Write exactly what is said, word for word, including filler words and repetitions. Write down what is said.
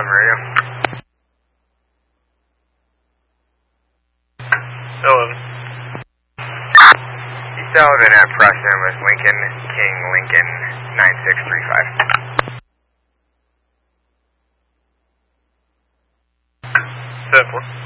eleven radio. eleven. East eleven at Preston with Lincoln, King, Lincoln, nine six three five. seven four.